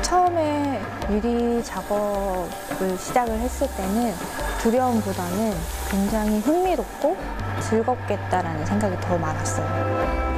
처음에 유리 작업을 시작을 했을 때는 두려움보다는 굉장히 흥미롭고 즐겁겠다라는 생각이 더 많았어요.